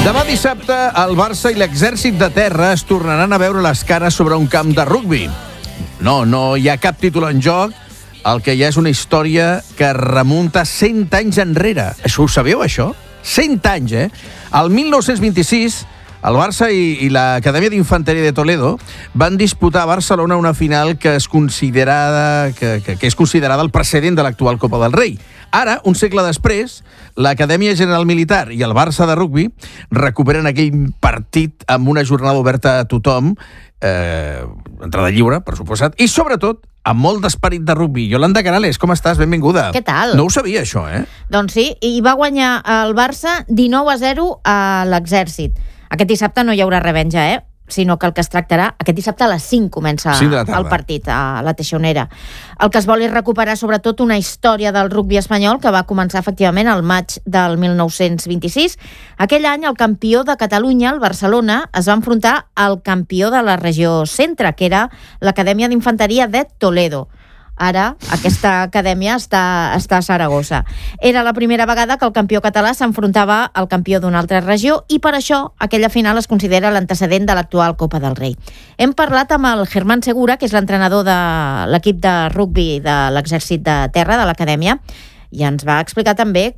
Demà dissabte, el Barça i l'Exèrcit de Terra es tornaran a veure les cares sobre un camp de rugbi. No hi ha cap títol en joc, el que ja és una història que remunta 100 anys enrere. Això ho sabeu, això? 100 anys, eh? El 1926, el Barça i l'Acadèmia d'Infanteria de Toledo van disputar a Barcelona una final que és considerada el precedent de l'actual Copa del Rei. Ara, un segle després, l'Acadèmia General Militar i el Barça de rugbi recuperen aquell partit amb una jornada oberta a tothom, entrada lliure, per suposat, i sobretot amb molt d'esperit de rugbi. Yolanda Canales, com estàs? Benvinguda. Què tal? No ho sabia, això, eh? Doncs sí, i va guanyar el Barça 19-0 a l'Exèrcit. Aquest dissabte no hi haurà revenja, sinó que el que es tractarà, aquest dissabte a les 5 comença el partit a la Teixonera. El que es vol és recuperar sobretot una història del rugbi espanyol que va començar efectivament al maig del 1926. Aquell any el campió de Catalunya, el Barcelona, es va enfrontar al campió de la regió centre, que era l'Acadèmia d'Infanteria de Toledo. Ara, aquesta acadèmia està a Saragossa. Era la primera vegada que el campió català s'enfrontava al campió d'una altra regió i per això aquella final es considera l'antecedent de l'actual Copa del Rei. Hem parlat amb el Germán Segura, que és l'entrenador de l'equip de rugbi de l'Exèrcit de Terra, de l'acadèmia, i ens va explicar també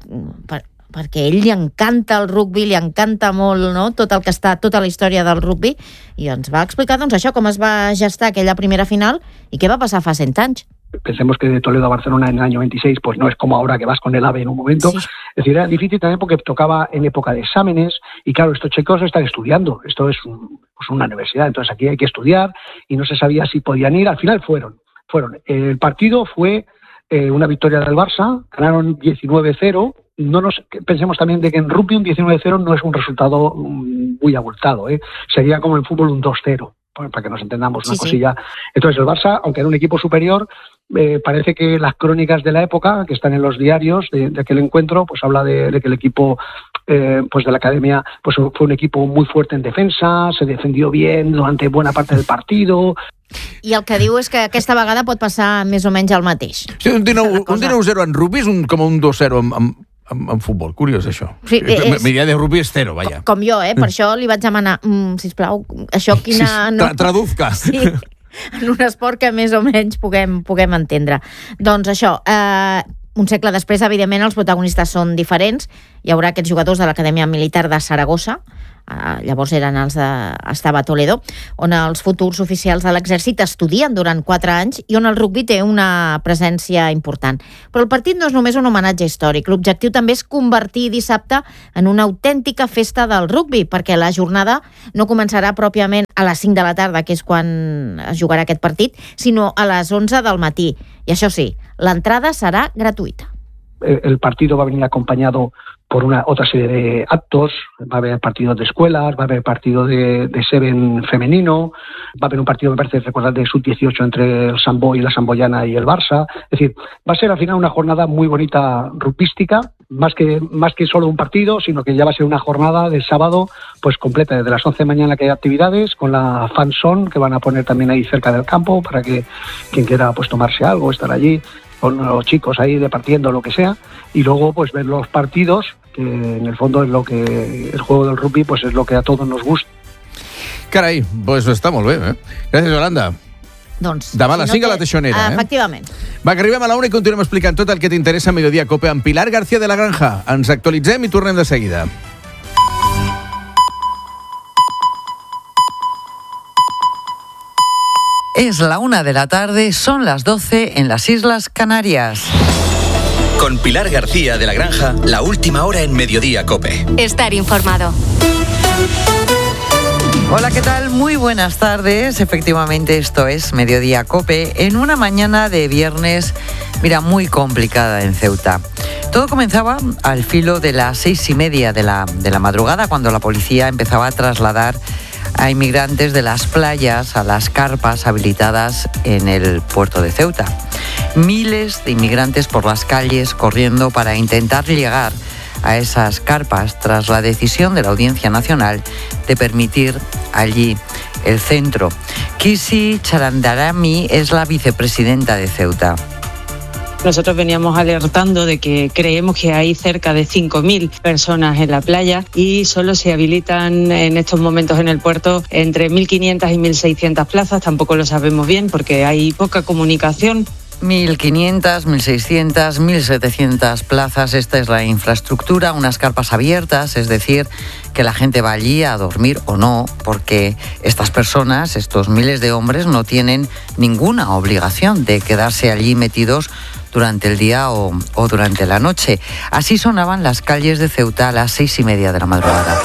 perquè ell li encanta el rugbi, li encanta molt, no?, tota la història del rugbi, i ens va explicar doncs això, com es va gestar aquella primera final i què va passar fa 100 anys. Pensemos que de Toledo a Barcelona en el año 26 pues no es como ahora que vas con el AVE en un momento. Sí. Es decir, era difícil también porque tocaba en época de exámenes y claro, estos chicos están estudiando. Esto es una universidad, entonces aquí hay que estudiar y no se sabía si podían ir. Al final fueron. El partido fue una victoria del Barça, ganaron 19-0. Pensemos también de que en rugby un 19-0 no es un resultado muy abultado, sería como en fútbol un 2-0. Para que nos entendamos una cosilla. Entonces el Barça, aunque era un equipo superior, parece que las crónicas de la época, que están en los diarios de aquel encuentro, pues habla de que el equipo pues de la academia pues fue un equipo muy fuerte en defensa, se defendió bien durante buena parte del partido. I el que diu és que aquesta vegada pot passar més o menys el mateix. Sí, un 19-0 en rugby és com un 2-0 en futbol. Curiós, això. Sí, mi idea de rugby és 0, vaja. Com jo, per això li vaig demanar, sisplau, això quina... Traduzca. Sí, en un esport que més o menys puguem entendre. Doncs això, un segle després, evidentment, els protagonistes són diferents. Hi haurà aquests jugadors de l'Acadèmia Militar de Saragossa, llavors estava a Toledo, on els futurs oficials de l'exèrcit estudien durant 4 anys i on el rugbi té una presència important. Però el partit no és només un homenatge històric. L'objectiu també és convertir dissabte en una autèntica festa del rugbi, perquè la jornada no començarà pròpiament a les 5 de la tarda, que és quan es jugarà aquest partit, sinó a les 11 del matí. I això sí, l'entrada serà gratuïta. El partido va a venir acompañado por otra serie de actos, va a haber partidos de escuelas, va a haber partido de Seven femenino, va a haber un partido, me parece recordar, de sub-18 entre el Samboy, la Samboyana y el Barça. Es decir, va a ser al final una jornada muy bonita rugbyística, más que solo un partido, sino que ya va a ser una jornada del sábado pues completa, desde las 11 de mañana que hay actividades, con la fan zone que van a poner también ahí cerca del campo para que quien quiera pues tomarse algo, estar allí con los chicos ahí departiendo lo que sea, y luego pues ver los partidos, que en el fondo es lo que el juego del rugby pues es lo que a todos nos gusta. Carai, pues està molt bé, Gràcies, Yolanda. Doncs, demà a les 5 a la Teixonera, Efectivament. Va, que arribem a la 1 i continuem explicant tot el que t'interessa a Mediodía Cope amb Pilar García de la Granja. Ens actualitzem i tornem de seguida. Es la 1 de la tarde, son las 12 en las Islas Canarias. Con Pilar García de la Granja, la última hora en Mediodía Cope. Estar informado. Hola, ¿qué tal? Muy buenas tardes. Efectivamente, esto es Mediodía Cope en una mañana de viernes, muy complicada en Ceuta. Todo comenzaba al filo de las 6:30 de la madrugada, cuando la policía empezaba a trasladar a inmigrantes de las playas a las carpas habilitadas en el puerto de Ceuta. Miles de inmigrantes por las calles corriendo para intentar llegar a esas carpas tras la decisión de la Audiencia Nacional de permitir allí el centro. Kisi Charandarami es la vicepresidenta de Ceuta. Nosotros veníamos alertando de que creemos que hay cerca de 5.000 personas en la playa y solo se habilitan en estos momentos en el puerto entre 1.500 y 1.600 plazas. Tampoco lo sabemos bien porque hay poca comunicación. 1.500, 1.600, 1.700 plazas, esta es la infraestructura, unas carpas abiertas, es decir, que la gente va allí a dormir o no, porque estas personas, estos miles de hombres, no tienen ninguna obligación de quedarse allí metidos durante el día o durante la noche. Así sonaban las calles de Ceuta a las 6:30 de la madrugada.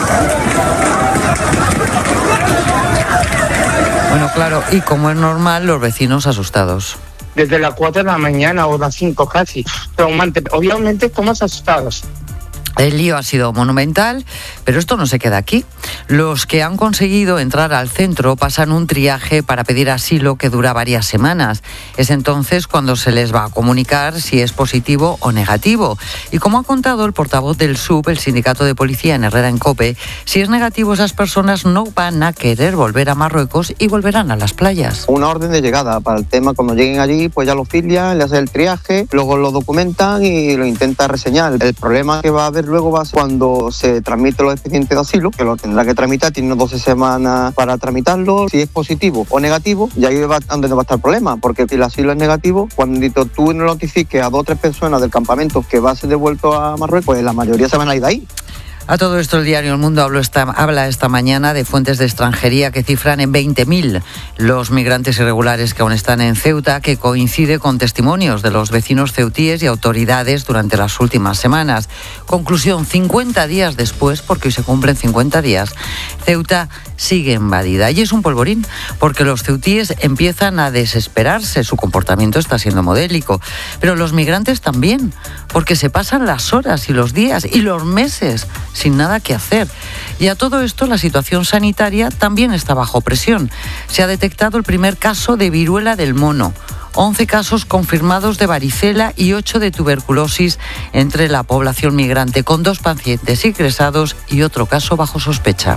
Bueno, claro, y como es normal, los vecinos asustados. Desde las 4 de la mañana o las 5 casi. Pero obviamente estamos asustados. El lío ha sido monumental, pero esto no se queda aquí. Los que han conseguido entrar al centro pasan un triaje para pedir asilo que dura varias semanas. Es entonces cuando se les va a comunicar si es positivo o negativo. Y como ha contado el portavoz del SUB, el sindicato de policía en Herrera en COPE, si es negativo esas personas no van a querer volver a Marruecos y volverán a las playas. Una orden de llegada para el tema, cuando lleguen allí pues ya lo filian, le hacen el triaje, luego lo documentan y lo intentan reseñar. El problema que va a haber luego va a ser cuando se tramiten los expedientes de asilo, que lo tendrá que tramitar, tiene 12 semanas para tramitarlo. Si es positivo o negativo, y ahí va donde no va a estar el problema, porque si el asilo es negativo, cuando tú no notifiques a 2 o 3 personas del campamento que va a ser devuelto a Marruecos, pues la mayoría se van a ir de ahí. A todo esto el diario El Mundo habla esta mañana de fuentes de extranjería que cifran en 20.000 los migrantes irregulares que aún están en Ceuta, que coincide con testimonios de los vecinos ceutíes y autoridades durante las últimas semanas. Conclusión, 50 días después, porque hoy se cumplen 50 días, Ceuta sigue invadida. Y es un polvorín, porque los ceutíes empiezan a desesperarse, su comportamiento está siendo modélico, pero los migrantes también, porque se pasan las horas y los días y los meses sin nada que hacer. Y a todo esto la situación sanitaria también está bajo presión. Se ha detectado el primer caso de viruela del mono, 11 casos confirmados de varicela y 8 de tuberculosis entre la población migrante, con 2 pacientes ingresados y otro caso bajo sospecha.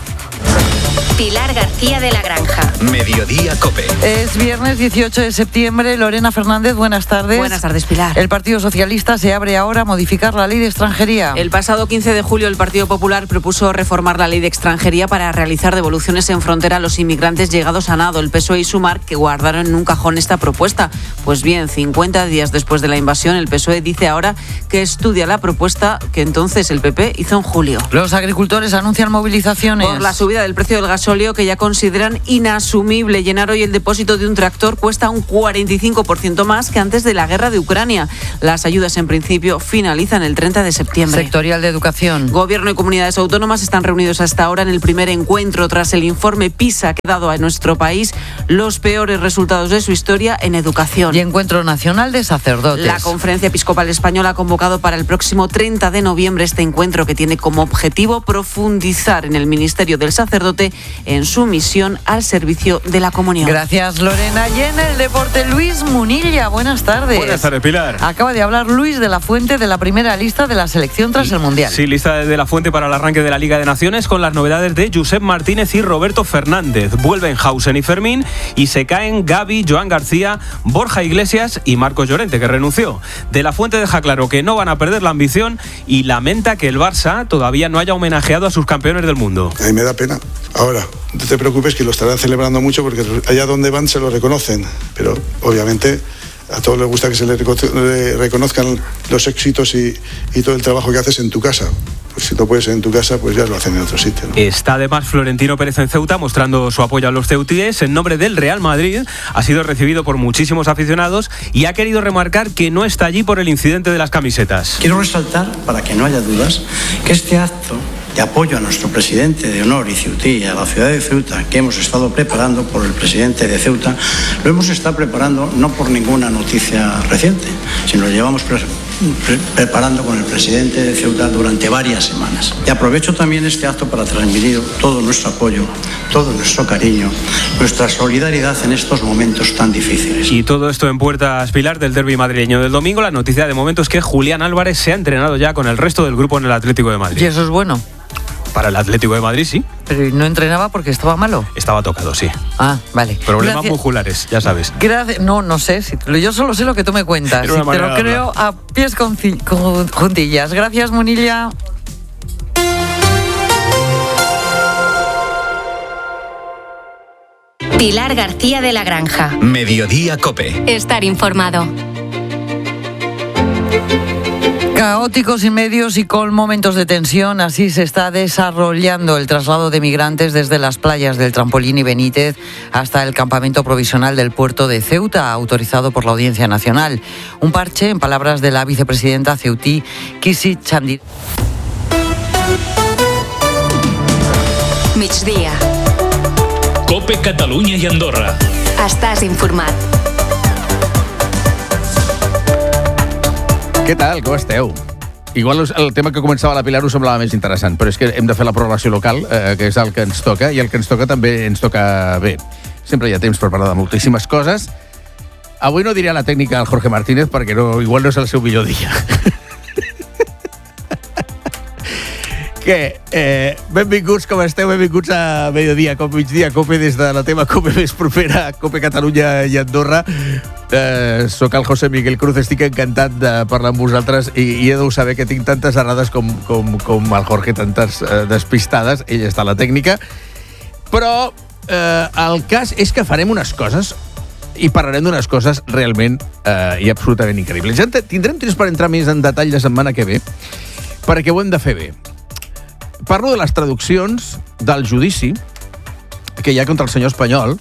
Pilar García de la Granja. Mediodía COPE. Es viernes 18 de septiembre. Lorena Fernández, buenas tardes. Buenas tardes, Pilar. El Partido Socialista se abre ahora a modificar la ley de extranjería. El pasado 15 de julio el Partido Popular propuso reformar la ley de extranjería para realizar devoluciones en frontera a los inmigrantes llegados a nado. El PSOE y Sumar, que guardaron en un cajón esta propuesta. Pues bien, 50 días después de la invasión, el PSOE dice ahora que estudia la propuesta que entonces el PP hizo en julio. Los agricultores anuncian movilizaciones por la subida del precio del gasóleo, que ya consideran inasumible. Llenar hoy el depósito de un tractor cuesta un 45% más que antes de la guerra de Ucrania. Las ayudas en principio finalizan el 30 de septiembre. Sectorial de educación. Gobierno y comunidades autónomas están reunidos hasta ahora en el primer encuentro tras el informe PISA que ha dado a nuestro país los peores resultados de su historia en educación. Y encuentro nacional de sacerdotes. La Conferencia Episcopal Española ha convocado para el próximo 30 de noviembre este encuentro que tiene como objetivo profundizar en el ministerio del sacerdote en su misión al servicio de la comunión. Gracias, Lorena. Y en el deporte, Luis Munilla, buenas tardes. Buenas tardes, Pilar. Acaba de hablar Luis de la Fuente de la primera lista de la selección tras el Mundial. Sí, lista de la Fuente para el arranque de la Liga de Naciones con las novedades de Josep Martínez y Roberto Fernández. Vuelven Hausen y Fermín y se caen Gavi, Joan García, Borja Iglesias y Marcos Llorente, que renunció. De la Fuente deja claro que no van a perder la ambición y lamenta que el Barça todavía no haya homenajeado a sus campeones del mundo. A mí me da pena. Ahora, no te preocupes que lo estarán celebrando mucho porque allá donde van se lo reconocen, pero obviamente a todos les gusta que se les reconozcan los éxitos y todo el trabajo que haces en tu casa. Pues si no puedes en tu casa, pues ya lo hacen en otro sitio, ¿no? Está además Florentino Pérez en Ceuta mostrando su apoyo a los ceutíes. En nombre del Real Madrid ha sido recibido por muchísimos aficionados y ha querido remarcar que no está allí por el incidente de las camisetas. Quiero resaltar, para que no haya dudas, que este acto de apoyo a nuestro presidente de honor y ceutí, a la ciudad de Ceuta, que hemos estado preparando por el presidente de Ceuta, lo hemos estado preparando no por ninguna noticia reciente, sino lo llevamos preparando con el presidente de Ceuta durante varias semanas. Y aprovecho también este acto para transmitir todo nuestro apoyo, todo nuestro cariño, nuestra solidaridad en estos momentos tan difíciles. Y todo esto en puertas, Pilar, del derbi madrileño del domingo. La noticia de momento es que Julián Álvarez se ha entrenado ya con el resto del grupo en el Atlético de Madrid. Y eso es bueno. Para el Atlético de Madrid, sí. Pero no entrenaba porque estaba malo. Estaba tocado, sí. Ah, vale. Problemas musculares, ya sabes. Gracias. No sé. Yo solo sé lo que tú me cuentas. Si te lo creo a pies juntillas. Gracias, Munilla. Pilar García de la Granja. Mediodía COPE. Estar informado. Caóticos y medios y con momentos de tensión, así se está desarrollando el traslado de migrantes desde las playas del Trampolín y Benítez hasta el campamento provisional del puerto de Ceuta, autorizado por la Audiencia Nacional. Un parche, en palabras de la vicepresidenta ceutí, Kisi Chandir. Migdia. COPE Catalunya i Andorra. Estàs informat. Què tal? Com esteu? Igual el tema que començava la Pilar us semblava més interessant, però és que hem de fer la programació local, que és el que ens toca, i el que ens toca també ens toca bé. Sempre hi ha temps per parlar de moltíssimes coses. Avui no diré la tècnica al Jorge Martínez perquè igual no és el seu millor dia. Benvinguts, com esteu? Benvinguts a Mediodía COPE, Migdia COPE, des de la teva COPE més propera, COPE Catalunya i Andorra. Soc el José Miguel Cruz, estic encantat de parlar amb vosaltres i he de saber que tinc tantes errades com el Jorge, tantes despistades. Ell està a la tècnica. Però el cas és que farem unes coses i parlarem d'unes coses realment i absolutament increïbles. Ja tindrem temps per entrar més en detall la setmana que ve, perquè ho hem de fer bé. Parlo de les traduccions del judici que hi ha contra el senyor espanyol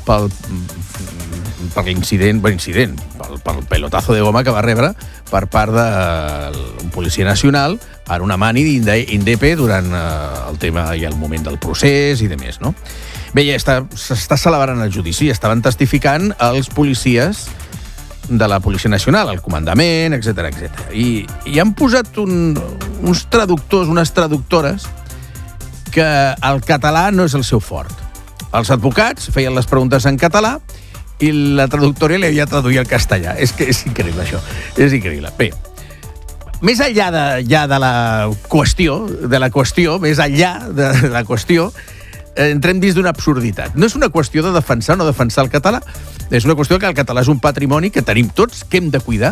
per l'incident, pel pelotazo de goma que va rebre per part d'un policia nacional en una mani d'INDEP durant el tema i el moment del procés i demés, no? Bé, ja s'està celebrant el judici, estaven testificant els policies de la Policia Nacional, el comandament, etc. I han posat uns traductors, unes traductores, que el català no és el seu fort. Els advocats feien les preguntes en català i la traductora li havia traduït al castellà. És que és increïble, això. És increïble. Bé, més enllà de la qüestió, més enllà de la qüestió, entrem dins d'una absurditat. No és una qüestió de defensar o no defensar el català, és una qüestió que el català és un patrimoni que tenim tots, que hem de cuidar,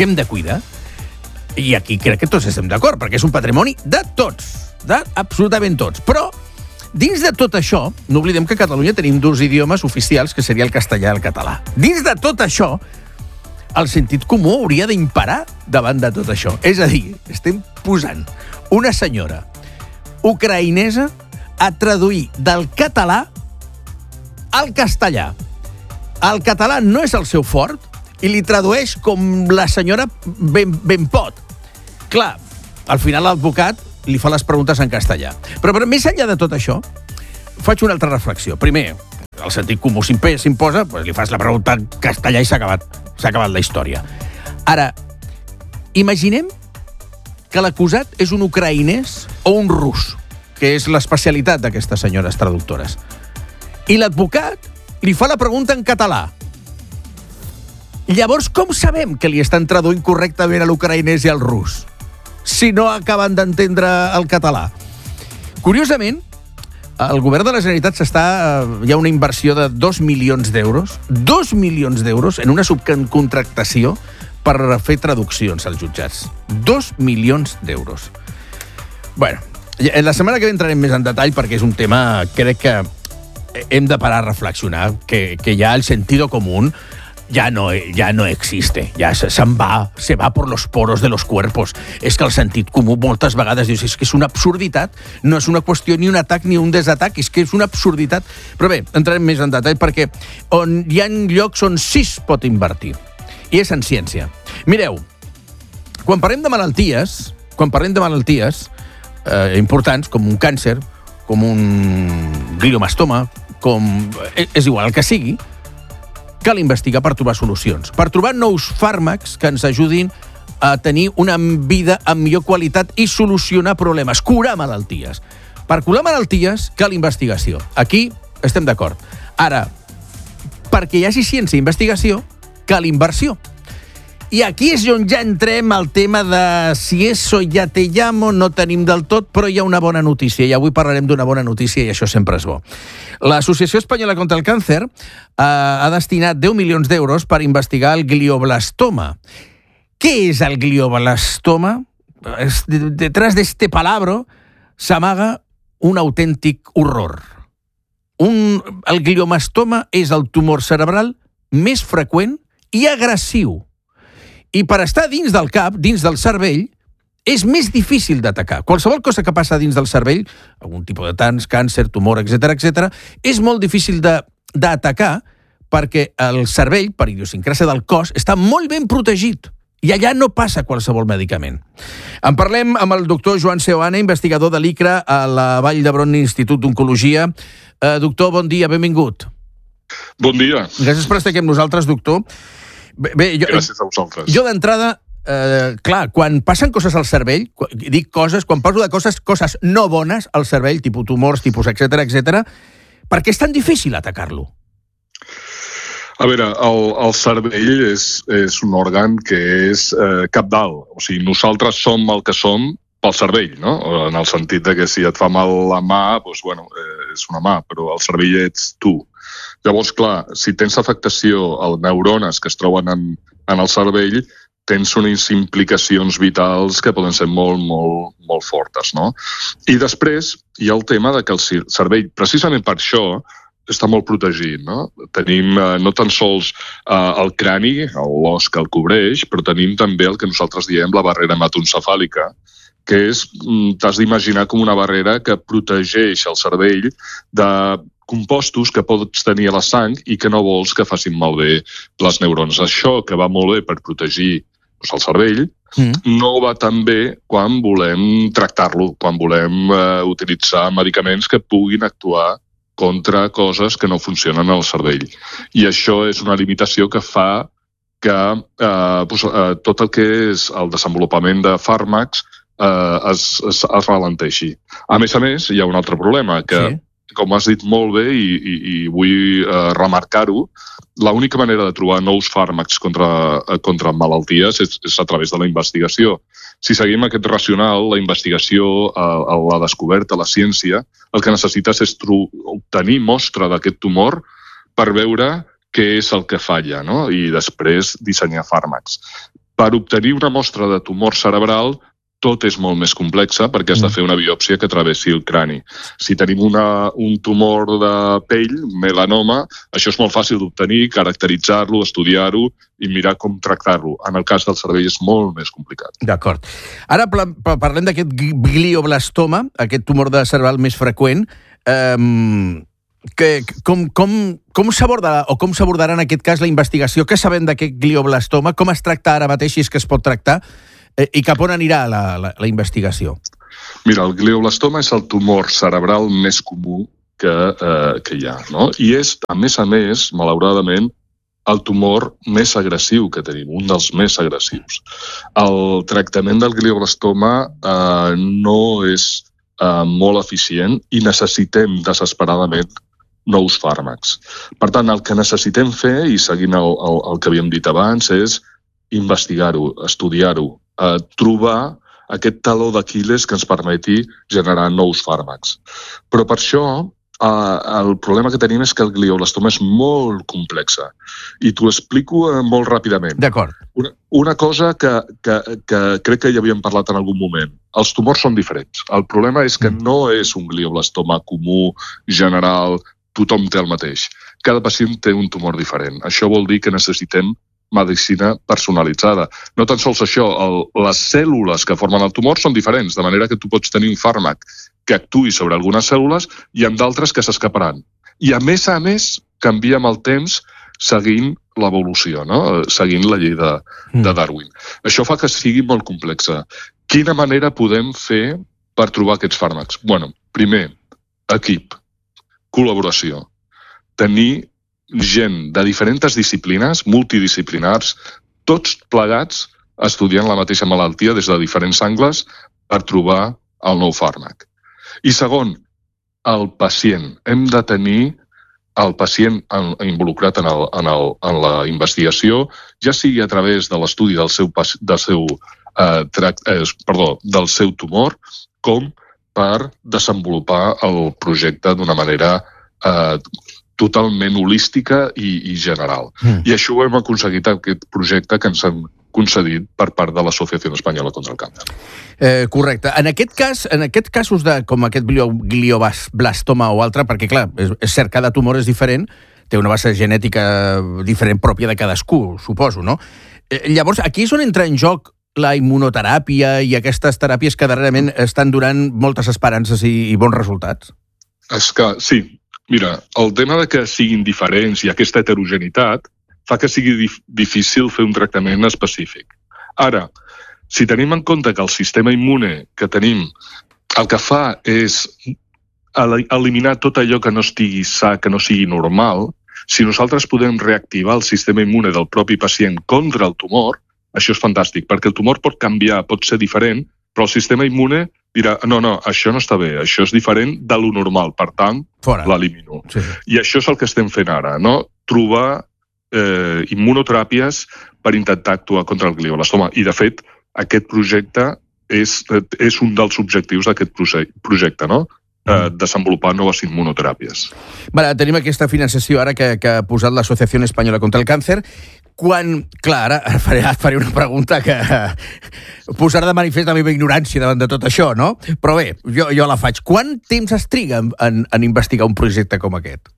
i aquí crec que tots estem d'acord, perquè és un patrimoni de tots, d'absolutament tots. Però, dins de tot això, no oblidem que a Catalunya tenim dos idiomes oficials, que seria el castellà i el català. Dins de tot això, el sentit comú hauria d'imperar davant de tot això. És a dir, estem posant una senyora ucraïnesa a traduir del català al castellà. El català no és el seu fort i li tradueix com la senyora ben pot. Clar, al final l'advocat li fa les preguntes en castellà. Però més enllà de tot això, faig una altra reflexió. Primer, el sentit comú s'imposa, doncs li fas la pregunta en castellà i s'ha acabat la història. Ara, imaginem que l'acusat és un ucraïnès o un rus, que és l'especialitat d'aquestes senyores traductores. I l'advocat li fa la pregunta en català. Llavors, com sabem que li estan traduint correctament a l'ucraïnès i al rus, si no acaben d'entendre el català? Curiosament, el govern de la Generalitat hi ha una inversió de 2 milions d'euros, 2 milions d'euros en una subcontractació per fer traduccions als jutjats. 2 milions d'euros. Bueno, la setmana que ve entrarem més en detall perquè és un tema, crec que hem de parar a reflexionar, que ja el sentido común ya no existe, ya se va por los poros de los cuerpos. És que el sentit comú moltes vegades dius, és que és una absurditat, no és una qüestió ni un atac ni un desatac, és que és una absurditat. Però bé, entrarem més en detall perquè hi ha llocs on sí es pot invertir, i és en ciència. Mireu, quan parlem de malalties importants, com un càncer, com un gliomastoma, és igual el que sigui, cal investigar per trobar solucions, per trobar nous fàrmacs que ens ajudin a tenir una vida amb millor qualitat i solucionar problemes, curar malalties. Per curar malalties cal investigació. Aquí estem d'acord. Ara, perquè hi hagi ciència i investigació, cal inversió. I aquí és on ja entrem al tema de si eso ya te llamo, no tenim del tot, però hi ha una bona notícia, i avui parlarem d'una bona notícia i això sempre és bo. L'Associació Espanyola contra el Càncer ha destinat 10 milions d'euros per investigar el glioblastoma. ¿Qué es el glioblastoma? Detrás de este palabra s'amaga un autèntic horror. El glioblastoma és el tumor cerebral més freqüent i agressiu. I per estar dins del cap, dins del cervell, és més difícil d'atacar. Qualsevol cosa que passa dins del cervell, algun tipus de càncer, tumor, etc., és molt difícil d'atacar perquè el cervell, per idiosincràsia del cos, està molt ben protegit. I allà no passa qualsevol medicament. En parlem amb el doctor Joan Seoane, investigador de l'ICRA a la Vall d'Hebron Institut d'Oncologia. Doctor, bon dia, benvingut. Bon dia. Gràcies per estar aquí amb nosaltres, doctor. Gràcies a vosaltres. Jo d'entrada, clar, quan passen coses al cervell, dic coses, quan parlo de coses no bones al cervell, tipus tumors, tipus etc., per què és tan difícil atacar-lo? A veure, el cervell és un òrgan que és cabdal. O sigui, nosaltres som el que som pel cervell, no? En el sentit de que si et fa mal la mà, doncs, bueno, és una mà, però el cervell ets tu. Llavors, clar, si tens afectació a neurones que es troben en el cervell, tens unes implicacions vitals que poden ser molt, molt, molt fortes, no? I després hi ha el tema de que el cervell, precisament per això, està molt protegit, no? Tenim no tan sols el crani, l'os que el cobreix, però tenim també el que nosaltres diem la barrera hematoencefàlica, que és, t'has d'imaginar com una barrera que protegeix el cervell de compostos que pots tenir a la sang i que no vols que facin malbé les neurones. Això que va molt bé per protegir el cervell, no va tan bé quan volem tractar-lo, quan volem utilitzar medicaments que puguin actuar contra coses que no funcionen al cervell. I això és una limitació que fa que tot el que és el desenvolupament de fàrmacs es ralenteixi. A més, hi ha un altre problema, que, com has dit molt bé i vull remarcar-ho, l'única manera de trobar nous fàrmacs contra malalties és a través de la investigació. Si seguim aquest racional, la investigació, la descoberta, la ciència, el que necessites és obtenir mostra d'aquest tumor per veure què és el que falla, no? I després dissenyar fàrmacs. Per obtenir una mostra de tumor cerebral, tot és molt més complexa perquè has de fer una biòpsia que travessi el crani. Si tenim un tumor de pell, melanoma, això és molt fàcil d'obtenir, caracteritzar-lo, estudiar-ho i mirar com tractar-lo. En el cas del cervell és molt més complicat. D'acord. Ara parlem d'aquest glioblastoma, aquest tumor de cerebral més freqüent. Com s'abordarà o com s'abordarà en aquest cas la investigació? Què sabem d'aquest glioblastoma? Com es tracta ara mateix, si és que es pot tractar? I cap on anirà la investigació? Mira, el glioblastoma és el tumor cerebral més comú que hi ha, no? I és, a més, malauradament, el tumor més agressiu que tenim, un dels més agressius. El tractament del glioblastoma no és molt eficient i necessitem desesperadament nous fàrmacs. Per tant, el que necessitem fer, i seguint el que havíem dit abans, és investigar-ho, estudiar-ho, trobar aquest taló d'Aquil·les que ens permeti generar nous fàrmacs. Però per això el problema que tenim és que el glioblastoma és molt complexa. I t'ho explico molt ràpidament. D'acord. Una cosa que crec que ja havíem parlat en algun moment. Els tumors són diferents. El problema és que no és un glioblastoma comú, general, tothom té el mateix. Cada pacient té un tumor diferent. Això vol dir que necessitem medicina personalitzada. No tan sols això, les cèl·lules que formen el tumor són diferents, de manera que tu pots tenir un fàrmac que actuï sobre algunes cèl·lules i amb d'altres que s'escaparan. I a més, canvia amb el temps seguint l'evolució, no? Seguint la llei de Darwin. Això fa que sigui molt complexa. Quina manera podem fer per trobar aquests fàrmacs? Bueno, primer, equip, col·laboració, tenir gent de diferents disciplines, multidisciplinars, tots plegats estudiant la mateixa malaltia des de diferents angles per trobar el nou fàrmac. I segon, el pacient. Hem de tenir el pacient involucrat en la investigació, ja sigui a través de l'estudi del seu tumor, com per desenvolupar el projecte d'una manera totalment holística i general. I això ho hem aconseguit, aquest projecte que ens han concedit per part de l'Associació Espanyola contra el Càncer. Correcte. En aquests casos com aquest glioblastoma o altre, perquè clar, és cert, cada tumor és diferent, té una base genètica diferent pròpia de cadascú, suposo, no? Llavors, aquí és on entra en joc la immunoteràpia i aquestes teràpies que darrerament estan donant moltes esperances i bons resultats? És que, sí. Mira, el tema de que siguin diferents i aquesta heterogeneïtat fa que sigui difícil fer un tractament específic. Ara, si tenim en compte que el sistema immune que tenim el que fa és eliminar tot allò que no estigui sa, que no sigui normal, si nosaltres podem reactivar el sistema immune del propi pacient contra el tumor, això és fantàstic, perquè el tumor pot canviar, pot ser diferent, però el sistema immune dirà, no, això no està bé, això és diferent de lo normal, per tant, l'elimino. Sí. I això és el que estem fent ara, no? Trobar immunoteràpies per intentar actuar contra el glioblastoma. I, de fet, aquest projecte és un dels objectius d'aquest projecte, no? Desenvolupar noves immunoteràpies. Tenim aquesta finançació ara que ha posat l'Associació Espanyola contra el Càncer. Clar, ara faré una pregunta que posarà de manifest la meva ignorància davant de tot això, no? Però bé, jo la faig. Quant temps es triga en investigar un projecte com aquest?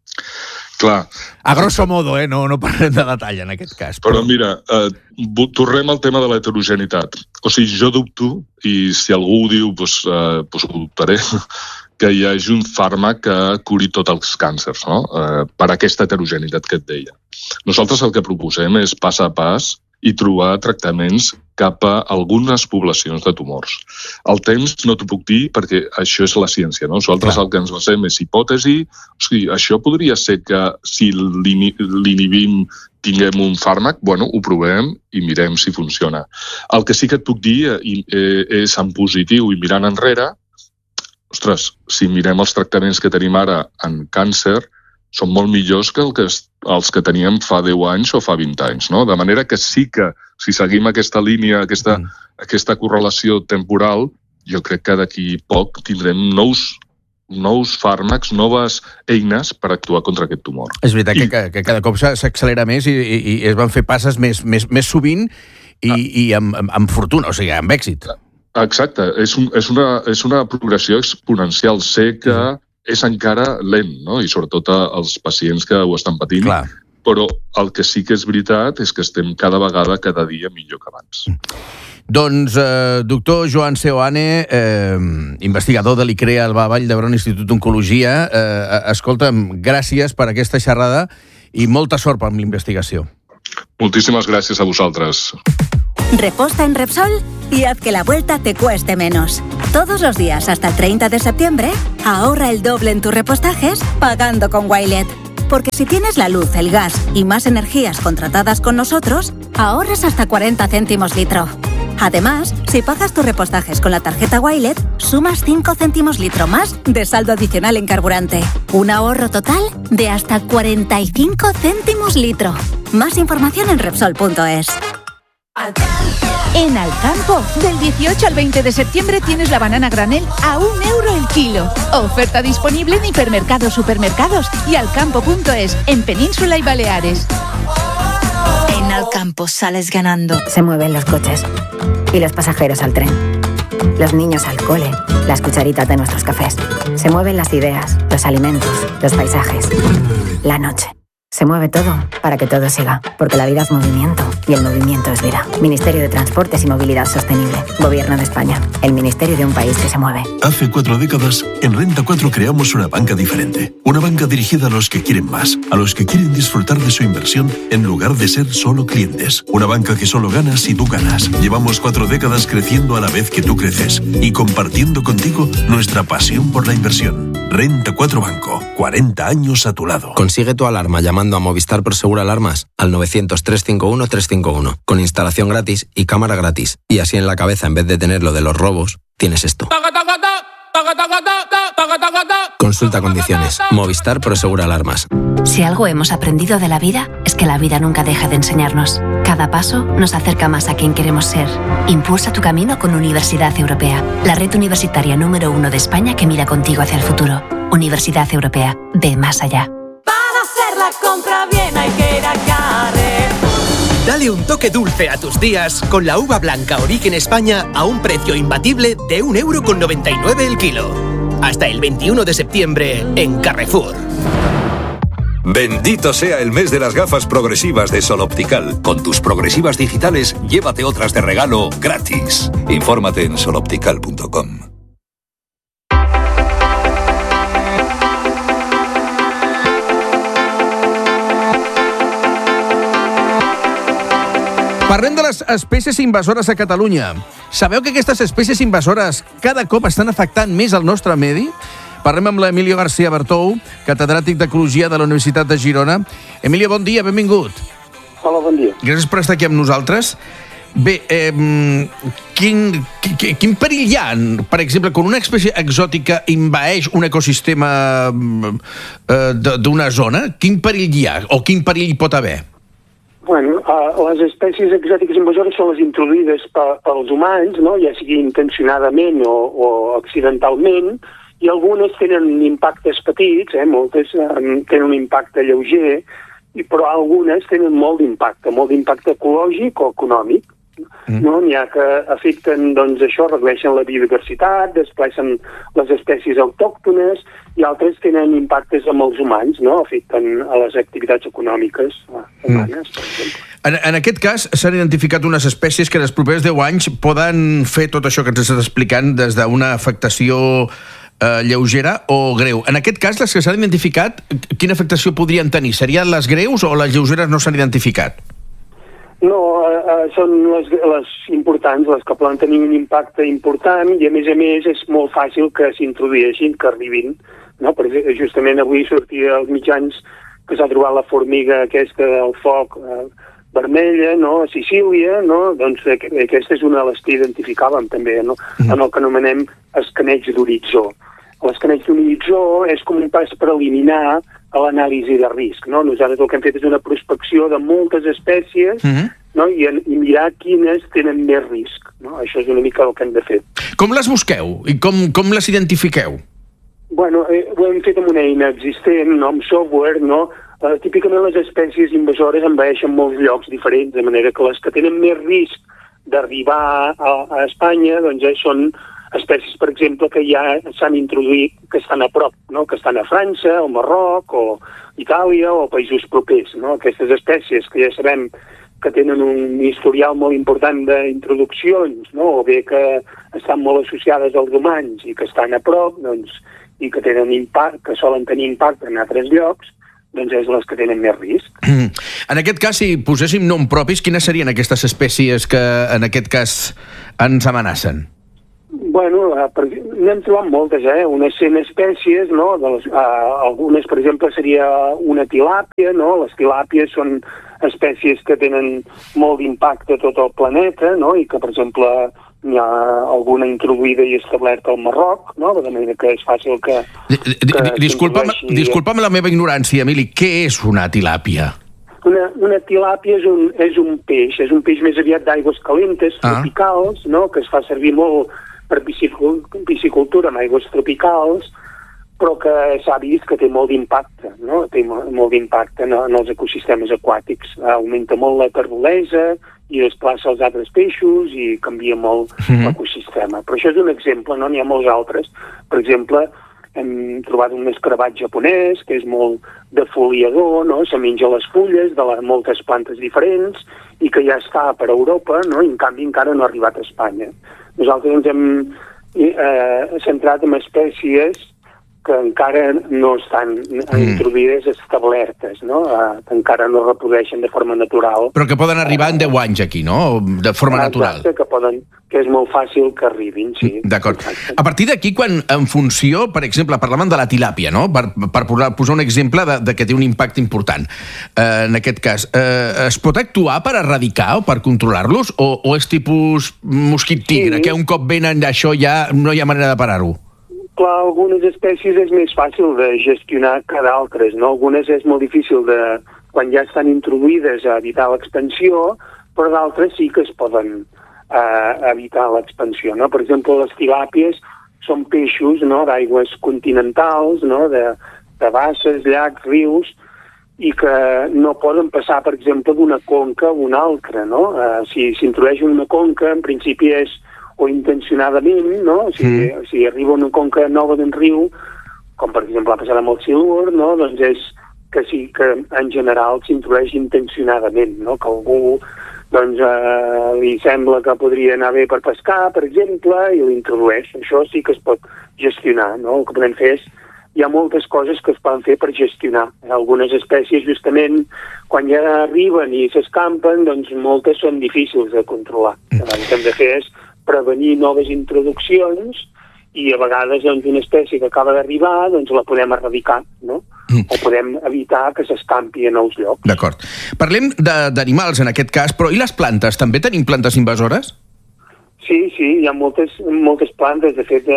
Clar. A grosso modo, no parlem de detall en aquest cas. Però mira, tornem al tema de la heterogeneïtat. O sigui, jo dubto, i si algú ho diu, doncs ho dubtaré, que hi hagi un fàrmac que curi tots els càncers, no? Per aquesta heterogeneïtat que et deia. Nosaltres el que proposem és pas a pas i trobar tractaments cap a algunes poblacions de tumors. El temps no t'ho puc dir perquè això és la ciència, no? Nosaltres el que ens basem és hipòtesi, o sigui, això podria ser que si l'inhibim tinguem un fàrmac, ho provem i mirem si funciona. El que sí que et puc dir és en positiu i mirant enrere, ostres, si mirem els tractaments que tenim ara en càncer, són molt millors que els que teníem fa 10 anys o fa 20 anys, no? De manera que sí que, si seguim aquesta línia, aquesta correlació temporal, jo crec que d'aquí poc tindrem nous fàrmacs, noves eines per actuar contra aquest tumor. És veritat que cada cop s'accelera més i es van fer passes més sovint i amb fortuna, o sigui, amb èxit. Exacte, és una progressió exponencial. Sé que és encara lent, no? I sobretot als pacients que ho estan patint. Clar. Però el que sí que és veritat és que estem cada dia millor que abans. Doncs, doctor Joan Seoane, investigador de l'ICREA al Vall d'Hebron Institut d'Oncologia, escolta'm, gràcies per aquesta xerrada i molta sort amb l'investigació. Muchísimas gracias a vosaltres. Reposta en Repsol y haz que la vuelta te cueste menos. Todos los días hasta el 30 de septiembre, ahorra el doble en tus repostajes pagando con Wilet. Porque si tienes la luz, el gas y más energías contratadas con nosotros, ahorras hasta 40 céntimos litro. Además, si pagas tus repostajes con la tarjeta Wilet, sumas 5 céntimos litro más de saldo adicional en carburante. Un ahorro total de hasta 45 céntimos litro. Más información en Repsol.es. En Alcampo, del 18 al 20 de septiembre tienes la banana granel a €1 el kilo. Oferta disponible en hipermercados, supermercados y alcampo.es, en Península y Baleares. En Alcampo sales ganando. Se mueven los coches y los pasajeros al tren. Los niños al cole, las cucharitas de nuestros cafés. Se mueven las ideas, los alimentos, los paisajes, la noche. Se mueve todo para que todo siga, porque la vida es movimiento y el movimiento es vida. Ministerio de Transportes y Movilidad Sostenible. Gobierno de España. El ministerio de un país que se mueve. Hace 4 décadas, en Renta 4 creamos una banca diferente. Una banca dirigida a los que quieren más, a los que quieren disfrutar de su inversión en lugar de ser solo clientes. Una banca que solo gana si tú ganas. Llevamos 4 décadas creciendo a la vez que tú creces y compartiendo contigo nuestra pasión por la inversión. Renta 4 Banco. 40 años a tu lado. Consigue tu alarma llamando a Movistar Prosegur Alarmas al 900-351-351 con instalación gratis y cámara gratis. Y así en la cabeza, en vez de tener lo de los robos, tienes esto. Consulta condiciones. Movistar Prosegura Alarmas. Si algo hemos aprendido de la vida, es que la vida nunca deja de enseñarnos. Cada paso nos acerca más a quien queremos ser. Impulsa tu camino con Universidad Europea, la red universitaria número 1 de España que mira contigo hacia el futuro. Universidad Europea, ve más allá. Para hacer la compra bien hay que ir a Carrer. Dale un toque dulce a tus días con la uva blanca Origen España a un precio imbatible de 1,99 € el kilo. Hasta el 21 de septiembre en Carrefour. Bendito sea el mes de las gafas progresivas de Sol Optical. Con tus progresivas digitales, llévate otras de regalo gratis. Infórmate en soloptical.com. Parlem de les espècies invasores a Catalunya. Sabeu que aquestes espècies invasores cada cop estan afectant més el nostre medi? Parlem amb l'Emilio García Bertou, catedràtic d'Ecologia de la Universitat de Girona. Emilio, bon dia, benvingut. Hola, bon dia. Gràcies per estar aquí amb nosaltres. Bé, quin perill hi ha, per exemple, quan una espècie exòtica invaeix un ecosistema d'una zona? Quin perill hi ha o quin perill hi pot haver? Bueno, les espècies exòtiques invasores són les introduïdes pels humans, no? Ja sigui intencionadament o accidentalment, i algunes tenen impactes petits, moltes tenen un impacte lleuger, però algunes tenen molt d'impacte ecològic o econòmic. No? N'hi ha que afecten, doncs, això, redueixen la biodiversitat, desplacen les espècies autòctones, i altres tenen impactes amb els humans, no? Afecten a les activitats econòmiques humanes, per exemple. En aquest cas, s'han identificat unes espècies que en els propers 10 anys poden fer tot això que ens estàs explicant des d'una afectació lleugera o greu. En aquest cas, les que s'han identificat, quina afectació podrien tenir? Serien les greus o les lleugeres no s'han identificat? No, són les importants, les que poden tenir un impacte important, i a més és molt fàcil que s'introdueixin, que arribin, no? Perquè justament avui sortia als mitjans que s'ha trobat la formiga aquesta del foc vermella, no? A Sicília, no? Doncs aquesta és una de les que identificàvem també, no? En el que anomenem escaneig d'horitzó. L'escaneig d'horitzó és com un pas preliminar a l'anàlisi de risc, no? Nosaltres el que hem fet és una prospecció de moltes espècies, no? I mirar quines tenen més risc, no? Això és una mica el que hem de fer. Com les busqueu i com les identifiqueu? Bueno, ho hem fet amb una eina existent, no? Amb software, no? Típicament les espècies invasores envaeixen molts llocs diferents, de manera que les que tenen més risc d'arribar a Espanya, doncs són espècies, per exemple, que ja s'han introduït, que estan a prop, no? Que estan a França, o Marroc, o Itàlia, o països propers, no? Aquestes espècies que ja sabem que tenen un historial molt important d'introduccions, no? O bé que estan molt associades als humans i que estan a prop, doncs, i que tenen impacte, que solen tenir impacte en altres llocs, doncs és les que tenen més risc. En aquest cas, si poséssim nom propis, quines serien aquestes espècies que en aquest cas ens amenacen? Bueno, n'hem trobat moltes, unes 100 espècies, no? Algunes, per exemple, seria una tilàpia, no? Les tilàpies són espècies que tenen molt d'impacte a tot el planeta, no? I que, per exemple, n'hi ha alguna introduïda i establerta al Marroc, no? De manera que és fàcil que Disculpa'm la meva ignorància, Emili, què és una tilàpia? Una tilàpia és un peix més aviat d'aigües calentes, tropicals, no? Que es fa servir molt per piscicultura amb aigües tropicals, però que s'ha vist que té molt d'impacte, no? Té molt d'impacte en els ecosistemes aquàtics. Augmenta molt la terbolesa i desplaça els altres peixos i canvia molt l'ecosistema. Però això és un exemple, no? N'hi ha molts altres. Per exemple, hem trobat un escarabat japonès que és molt defoliador, no? Se menja les fulles de moltes plantes diferents i que ja està per Europa, no? I en canvi encara no ha arribat a Espanya. Nosaltres ens hem centrat en espècies que encara no estan introduïdes establertes, no? Que encara no reprodueixen de forma natural. Però que poden arribar en 10 anys aquí, no? De forma natural. Exacte, que és molt fàcil que arribin, sí. D'acord. A partir d'aquí, quan en funció, per exemple, parlàvem de la tilàpia, no? Per posar un exemple de que té un impacte important. En aquest cas, es pot actuar per erradicar o per controlar-los? O és tipus mosquit tigre, que un cop venen això ja no hi ha manera de parar-ho? clar, algunes espècies és més fàcil de gestionar que d'altres, no? Algunes és molt difícil quan ja estan introduïdes a evitar l'expansió, però d'altres sí que es poden evitar l'expansió, no? Per exemple, les tilàpies són peixos, no?, d'aigües continentals, no?, de basses, llacs, rius, i que no poden passar, per exemple, d'una conca a una altra, no? Si s'introdueix una conca, en principi és o intencionadament, no? Si arriba una conca nova d'un riu, com per exemple ha passat amb el silur, no? Doncs és que sí que en general s'introdueix intencionadament, no? Que algú li sembla que podria anar bé per pescar, per exemple, i l'introdueix. Això sí que es pot gestionar, no? El que podem fer és hi ha moltes coses que es poden fer per gestionar. Algunes espècies, justament, quan ja arriben i s'escampen, doncs moltes són difícils de controlar. El que hem de fer és prevenir noves introduccions i a vegades una espècie que acaba d'arribar doncs la podem erradicar, no? O podem evitar que s'escampi a nous llocs. D'acord. Parlem d'animals en aquest cas, però i les plantes? També tenim plantes invasores? Sí, hi ha moltes plantes. De fet,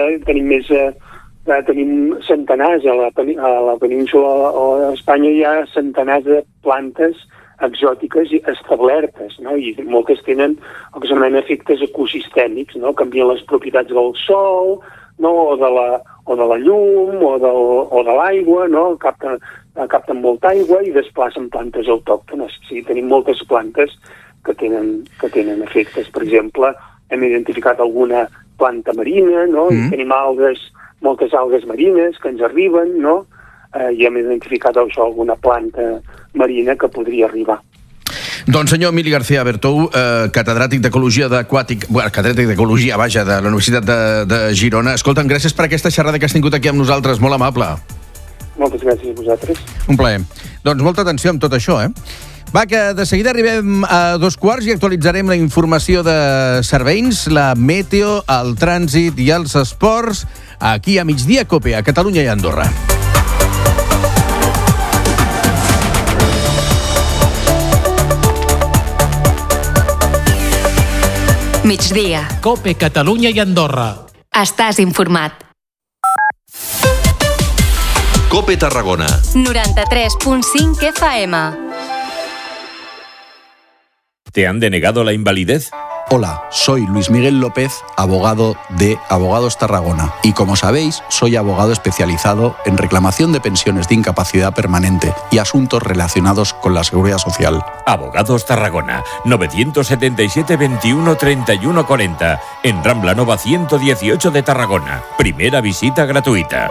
tenim centenars a la península o a Espanya hi ha centenars de plantes exòtiques establertes, no? I moltes tenen el que s'anomenen efectes ecosistèmics, no? Canvien les propietats del sol, no? o de la llum o de l'aigua, no? Capten molta aigua i desplacen plantes autòctones. Sí, tenim moltes plantes que tenen efectes. Per exemple, hem identificat alguna planta marina, no? I tenim moltes algues marines que ens arriben, no? I hem identificat alguna planta marina que podria arribar. Doncs senyor Emili García Bertou, catedràtic d'Ecologia catedràtic d'Ecologia, de la Universitat de Girona. Escolta'm, gràcies per aquesta xerrada que has tingut aquí amb nosaltres, molt amable. Moltes gràcies a vosaltres. Un plaer. Doncs molta atenció amb tot això, Va, que de seguida arribem a 2:15 i actualitzarem la informació de serveis, la meteo, el trànsit i els esports aquí a Migdia Cope, a Catalunya i Andorra. Migdia. Cope, Catalunya i Andorra. Estàs informat. Cope Tarragona. 93.5 FM. ¿Te han denegado la invalidez? Hola, soy Luis Miguel López, abogado de Abogados Tarragona. Y como sabéis, soy abogado especializado en reclamación de pensiones de incapacidad permanente y asuntos relacionados con la seguridad social. Abogados Tarragona, 977 21 31 40, en Rambla Nova 118 de Tarragona. Primera visita gratuïta.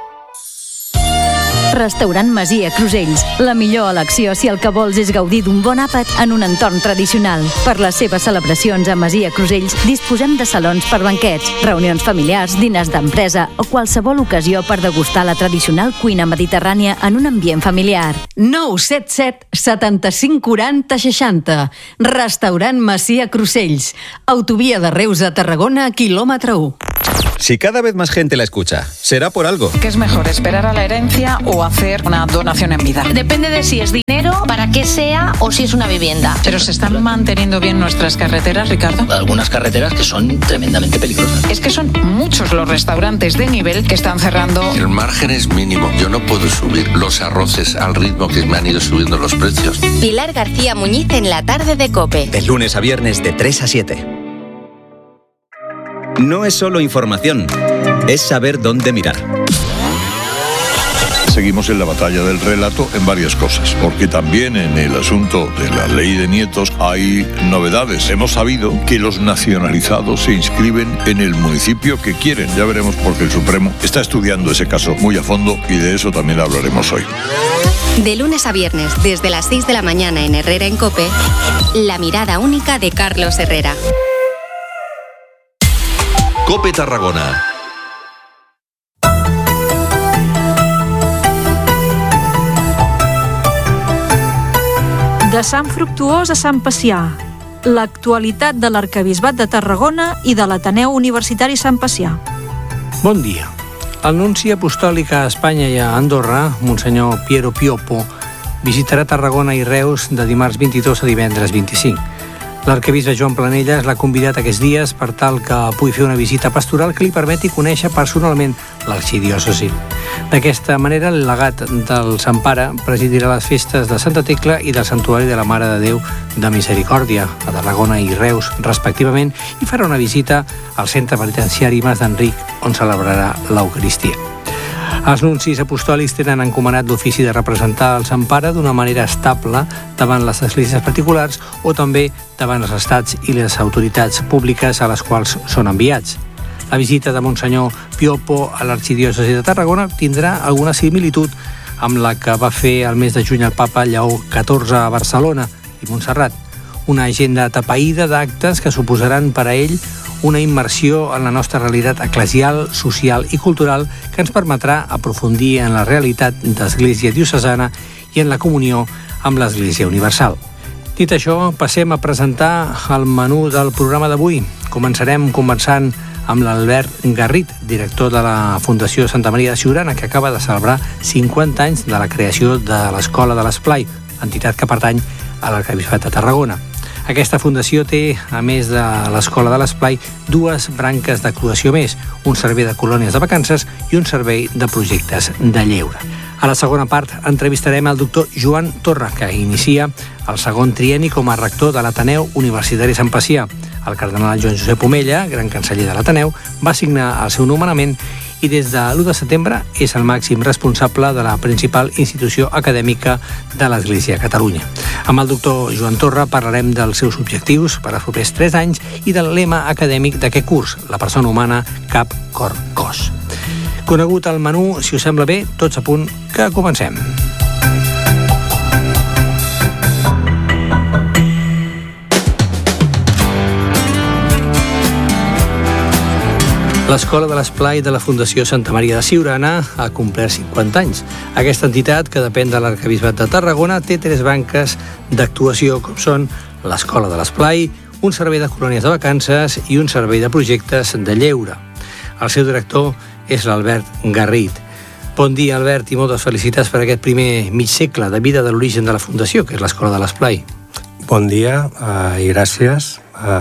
Restaurant Masia Crusells. La millor elecció si el que vols és gaudir d'un bon àpat en un entorn tradicional. Per les seves celebracions a Masia Crusells disposem de salons per banquets, reunions familiars, diners d'empresa o qualsevol ocasió per degustar la tradicional cuina mediterrània en un ambient familiar. 977 75 40 60. Restaurant Masia Crusells. Autovia de Reus a Tarragona, quilòmetre 1. Si cada vez más gente la escucha, será por algo. ¿Qué es mejor, esperar a la herencia o hacer una donación en vida? Depende de si es dinero, para qué sea o si es una vivienda. ¿Pero se están manteniendo bien nuestras carreteras, Ricardo? Algunas carreteras que son tremendamente peligrosas. Es que son muchos los restaurantes de nivel que están cerrando. El margen es mínimo. Yo no puedo subir los arroces al ritmo que me han ido subiendo los precios. Pilar García Muñiz en la tarde de COPE. De lunes a viernes de 3 a 7. No es solo información, es saber dónde mirar. Seguimos en la batalla del relato en varias cosas, porque también en el asunto de la ley de nietos hay novedades. Hemos sabido que los nacionalizados se inscriben en el municipio que quieren. Ya veremos porque el Supremo está estudiando ese caso muy a fondo y de eso también hablaremos hoy. De lunes a viernes, desde las 6 de la mañana en Herrera en COPE, la mirada única de Carlos Herrera. Cope Tarragona. De Sant Fructuós a Sant Pacià, l'actualitat de l'Arquebisbat de Tarragona i de l'Ateneu Universitari Sant Pacià. Bon dia. El nunci apostòlic a Espanya i a Andorra, Monsenyor Piero Piopo, visitarà Tarragona i Reus de dimarts 22 a divendres 25. L'arquebisbe Joan Planelles l'ha convidat aquests dies per tal que pugui fer una visita pastoral que li permeti conèixer personalment l'arxidiòcesi. D'aquesta manera, el legat del Sant Pare presidirà les festes de Santa Tecla i del Santuari de la Mare de Déu de Misericòrdia, a Tarragona i Reus, respectivament, i farà una visita al centre penitenciari Mas d'Enric, on celebrarà l'Eucaristia. Els nuncis apostòlics tenen encomanat l'ofici de representar el Sant Pare d'una manera estable davant les esglésies particulars o també davant els estats i les autoritats públiques a les quals són enviats. La visita de Monsenyor Piopo a l'arxidiòcesi de Tarragona tindrà alguna similitud amb la que va fer el mes de juny el papa Lleó XIV a Barcelona i Montserrat, una agenda atapeïda d'actes que suposaran per a ell una immersió en la nostra realitat eclesial, social i cultural que ens permetrà aprofundir en la realitat d'Església diocesana i en la comunió amb l'Església universal. Dit això, passem a presentar el menú del programa d'avui. Començarem conversant amb l'Albert Garrit, director de la Fundació Santa Maria de Siurana, que acaba de celebrar 50 anys de la creació de l'Escola de l'Esplai, entitat que pertany a l'Arquebisbat de Tarragona. Aquesta fundació té, a més de l'Escola de l'Esplai, dues branques d'actuació més, un servei de colònies de vacances i un servei de projectes de lleure. A la segona part entrevistarem el doctor Joan Torra, que inicia el segon trienni com a rector de l'Ateneu Universitari Sant Pacià. El cardenal Joan Josep Omella, gran canceller de l'Ateneu, va signar el seu nomenament i des de l'1 de setembre és el màxim responsable de la principal institució acadèmica de l'Església a Catalunya. Amb el doctor Joan Torra parlarem dels seus objectius per als propers 3 anys i del lema acadèmic d'aquest curs, la persona humana, cap, cor, cos. Conegut el menú, si us sembla bé, tots a punt, que comencem. L'Escola de l'Esplai de la Fundació Santa Maria de Siurana ha complert 50 anys. Aquesta entitat, que depèn de l'Arquebisbat de Tarragona, té 3 branques d'actuació, com són l'Escola de l'Esplai, un servei de colònies de vacances i un servei de projectes de lleure. El seu director és l'Albert Garrit. Bon dia, Albert, i moltes felicitats per aquest primer mig segle de vida de l'origen de la Fundació, que és l'Escola de l'Esplai. Bon dia i gràcies.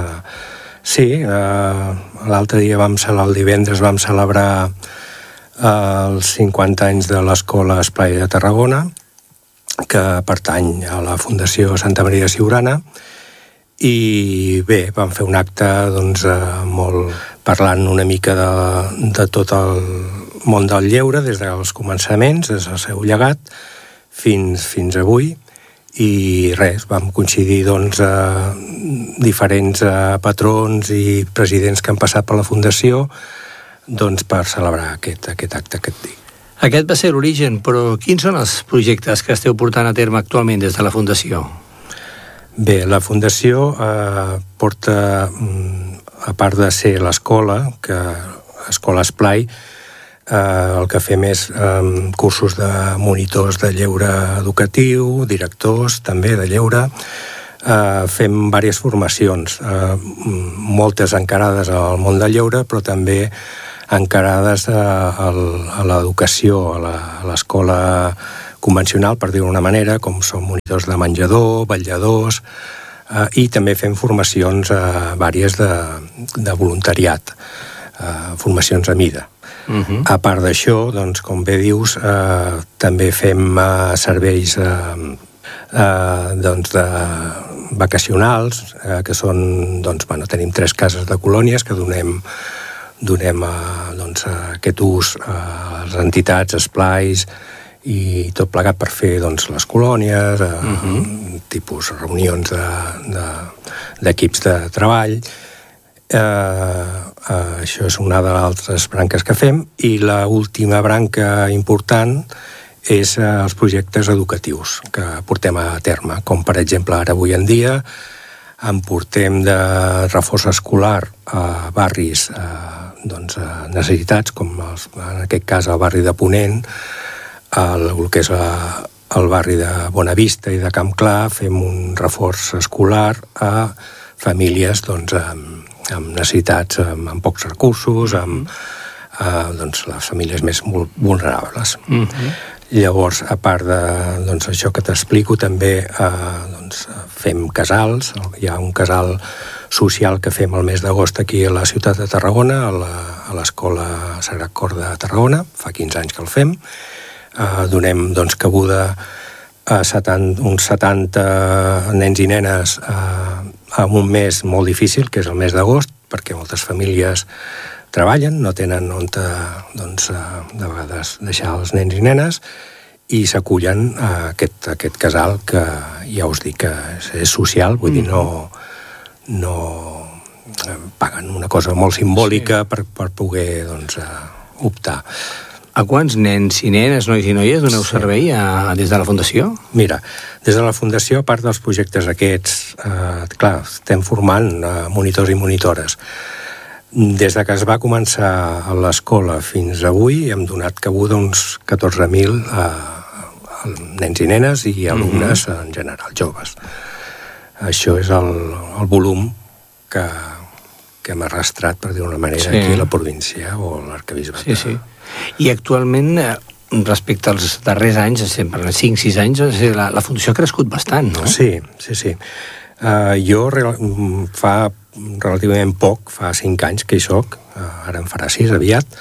Sí, l'altre dia el divendres vam celebrar els 50 anys de l'Escola Esplai de Tarragona, que pertany a la Fundació Santa Maria de Siurana, i bé, vam fer un acte molt parlant una mica de tot el món del lleure, des dels començaments, des del seu llegat, fins avui. I res, vam coincidir diferents patrons i presidents que han passat per la Fundació per celebrar aquest acte que et dic. Aquest va ser l'origen, però quins són els projectes que esteu portant a terme actualment des de la Fundació? Bé, la Fundació porta, a part de ser l'escola, que Escola Esplai, el que fem és cursos de monitors de lleure educatiu, directors també de lleure, fem diverses formacions, moltes encarades al món del lleure, però també encarades a l'educació, a l'escola convencional, per dir-ho d'una manera, com són monitors de menjador, vetlladors, i també fem formacions diverses de voluntariat, formacions a mida. A part d'això, com bé dius, també fem serveis vacacionals, que són, tenim 3 cases de colònies que donem aquest ús a les entitats, esplais i tot plegat per fer les colònies, tipus reunions d'equips de treball. Això és una de les altres branques que fem, i l'última branca important és els projectes educatius que portem a terme, com per exemple ara avui en dia en portem de reforç escolar a barris necessitats, com en aquest cas el barri de Ponent, el que és el barri de Bonavista i de Camp Clar. Fem un reforç escolar a famílies amb necessitats, amb pocs recursos, amb les famílies més vulnerables. Llavors, a part de això que t'explico, també doncs, fem casals. Hi ha un casal social que fem el mes d'agost aquí a la ciutat de Tarragona, a l'Escola Sagrat Cor de Tarragona, fa 15 anys que el fem. Donem doncs, cabuda a uns 70 nens i nenes en un mes molt difícil, que és el mes d'agost, perquè moltes famílies treballen, no tenen on doncs, de vegades deixar els nens i nenes, i s'acullen a aquest casal que ja us dic que és social, vull dir, no paguen una cosa molt simbòlica per poder doncs, optar. A quants nens i nenes, nois i noies, doneu servei des de la Fundació? Mira, des de la Fundació, a part dels projectes aquests, clar, estem formant monitors i monitores. Des de que es va començar a l'escola fins avui hem donat cabuda uns 14.000 nens i nenes i alumnes en general, joves. Això és el volum que hem arrastrat, per dir-ho d'una manera, aquí a la província o a l'Arquebisbat. Sí. I actualment, respecte als darrers anys, sempre 5-6 anys, la Fundació ha crescut bastant, no? Sí. Jo fa relativament poc, fa 5 anys que hi soc, ara en farà 6 aviat.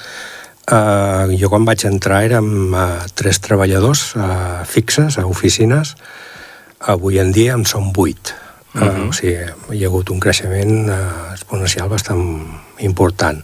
Jo quan vaig entrar érem 3 treballadors fixes a oficines, avui en dia en som 8. O sigui, hi ha hagut un creixement exponencial bastant important.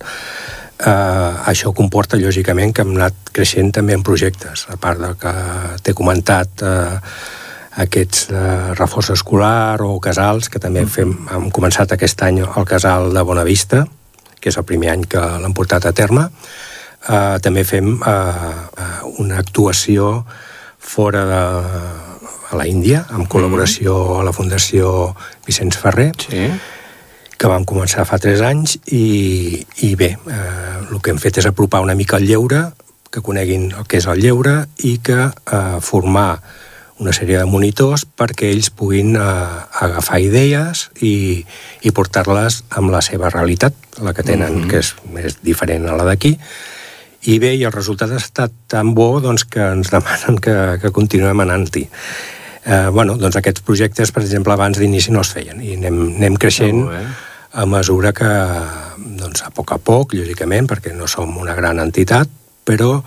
Això comporta, lògicament, que hem anat creixent també en projectes, a part del que t'he comentat, aquests reforç escolar o casals, que també hem començat aquest any el casal de Bonavista, que és el primer any que l'hem portat a terme. També fem una actuació fora a la Índia, amb col·laboració a la Fundació Vicenç Ferrer, que vam començar fa 3 anys, i bé, el que hem fet és apropar una mica el lleure, que coneguin el que és el lleure, i que formar una sèrie de monitors perquè ells puguin agafar idees i portar-les amb la seva realitat, la que tenen, que és més diferent a la d'aquí. I bé, i el resultat ha estat tan bo doncs, que ens demanen que continuem anant-hi. Doncs aquests projectes, per exemple, abans d'inici no es feien, i anem creixent a mesura que, doncs, a poc, lògicament, perquè no som una gran entitat, però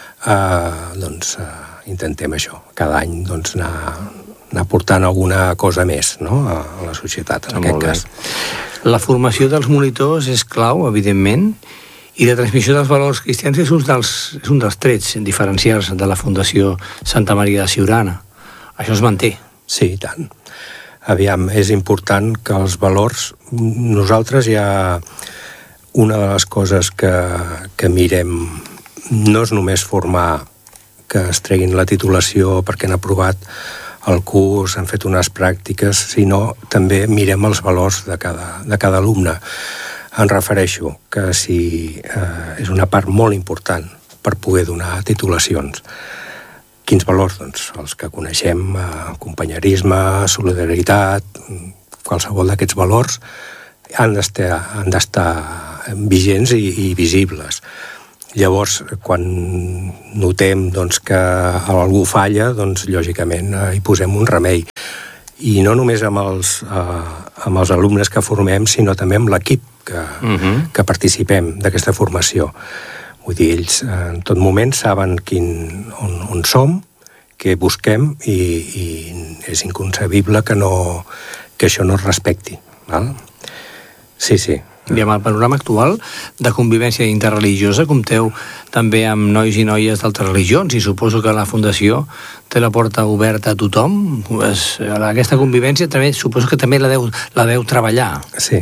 doncs, intentem això, cada any doncs, anar portant alguna cosa més, no?, a la societat, en aquest cas. La formació dels monitors és clau, evidentment, i la transmissió dels valors cristians és un dels trets diferencials de la Fundació Santa Maria de Siurana. Això es manté. Sí, i tant. Aviam, és important que els valors... Nosaltres hi ha una de les coses que mirem, no és només formar que es treguin la titulació perquè han aprovat el curs, han fet unes pràctiques, sinó també mirem els valors de cada alumne. Em refereixo que és una part molt important per poder donar titulacions. Quins valors? Doncs els que coneixem, companyerisme, solidaritat, qualsevol d'aquests valors han d'estar vigents i visibles. Llavors, quan notem doncs, que algú falla, doncs, lògicament hi posem un remei. I no només amb els alumnes que formem, sinó també amb l'equip que participem d'aquesta formació. Vull dir, ells en tot moment saben on som, què busquem, i és inconcebible que això no es respecti. Val? Sí. I amb el panorama actual de convivència interreligiosa compteu també amb nois i noies d'altres religions, i suposo que la Fundació té la porta oberta a tothom. Aquesta convivència també, suposo que també la deu treballar. Sí.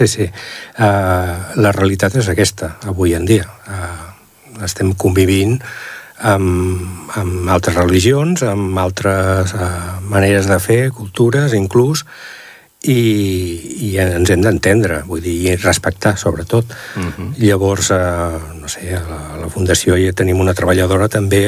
La realitat és aquesta, avui en dia. Estem convivint amb altres religions, amb altres maneres de fer, cultures, inclús, i ens hem d'entendre, vull dir, i respectar, sobretot. Llavors, no sé, a la Fundació ja tenim una treballadora també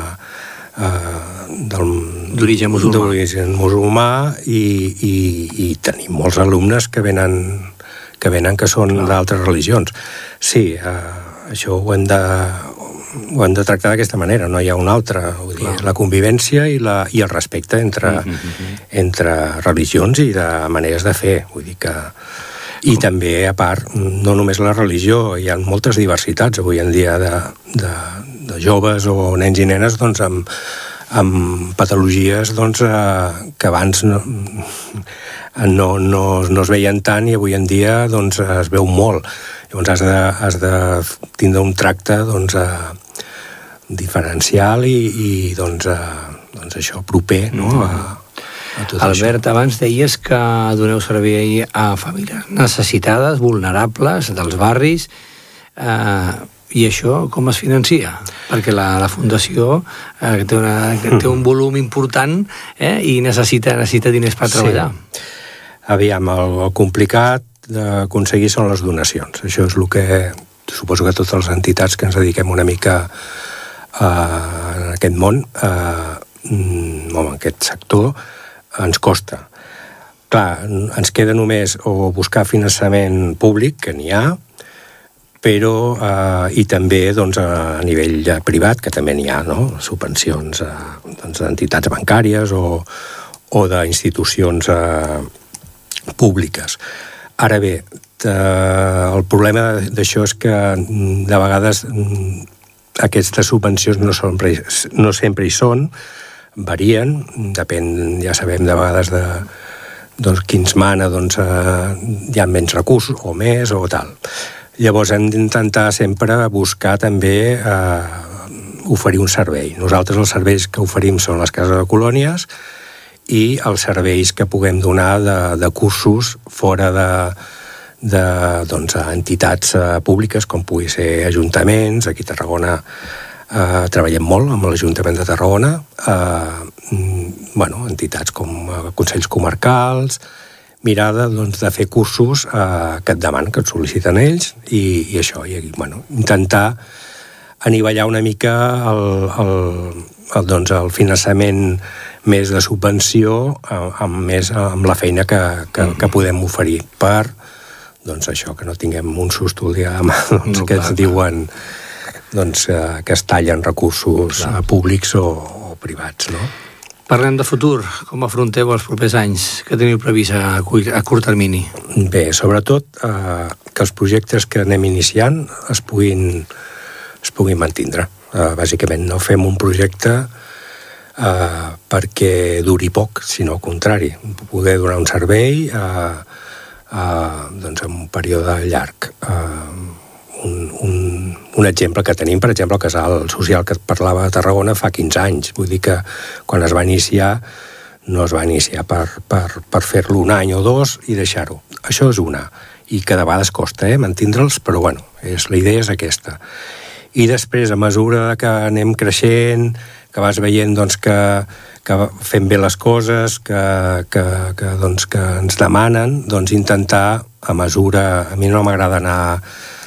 d'origen musulmà, i tenim molts alumnes que venen que són d'altres religions. Sí, això ho hem ho hem de tractar d'aquesta manera, no hi ha una altra. Vull dir, la convivència i el respecte entre religions i de maneres de fer. Vull dir que... I també, a part, no només la religió, hi ha moltes diversitats avui en dia de joves o nens i nenes doncs, amb patologies doncs, que abans no es veien tant i avui en dia doncs, es veu molt. Llavors has de tindre un tracte doncs, diferencial i doncs, això proper, no? Albert, abans deies que doneu servei a famílies necessitades, vulnerables, dels barris, i això com es financia? Perquè la Fundació té un volum important i necessita diners per treballar. Sí. Aviam, el complicat d'aconseguir són les donacions. Això és el que suposo que totes les entitats que ens dediquem una mica en aquest món, en aquest sector, ens costa. Clar, ens queda només o buscar finançament públic, que n'hi ha, però i també doncs, a nivell privat, que també n'hi ha, no? Subvencions d'entitats bancàries o d'institucions públiques. Ara bé, el problema d'això és que de vegades aquestes subvencions no sempre hi són, varien, depèn, ja sabem, de vegades doncs, qui ens mana, doncs, hi ha menys recursos, o més, o tal. Llavors hem d'intentar sempre buscar també oferir un servei. Nosaltres els serveis que oferim són les cases de colònies i els serveis que puguem donar de cursos fora de doncs, entitats públiques, com pugui ser ajuntaments. Aquí a Tarragona treballem molt amb l'Ajuntament de Tarragona, entitats com consells comarcals, mirada doncs, de fer cursos que et demanen, que et sol·liciten ells, i això, intentar anivellar una mica el finançament més de subvenció amb la feina que podem oferir per doncs, això, que no tinguem un susto el dia de demà, doncs, que ens diuen doncs, que es tallen recursos públics o privats, no? Parlem de futur. Com afronteu els propers anys? Què teniu previst a curt termini? Bé, sobretot que els projectes que anem iniciant es puguin mantindre. Bàsicament, no fem un projecte perquè duri poc, sinó al contrari, poder donar un servei doncs, en un període llarg. Un exemple que tenim, per exemple, el casal social que et parlava de Tarragona fa 15 anys. Vull dir que quan es va iniciar no es va iniciar per fer-lo un any o dos i deixar-ho. Això és una. I que de vegades costa mantindre'ls, però bueno, la idea és aquesta. I després, a mesura que anem creixent, que vas veient doncs, que fem bé les coses, que ens demanen, doncs intentar, a mesura... A mi no m'agrada anar